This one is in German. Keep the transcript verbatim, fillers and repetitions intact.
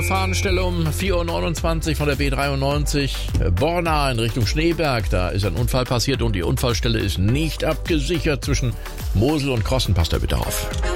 Fahnenstelle um vier Uhr neunundzwanzig von der B dreiundneunzig Borna in Richtung Schneeberg. Da ist ein Unfall passiert und die Unfallstelle ist nicht abgesichert. Zwischen Mosel und Krossen passt da bitte auf.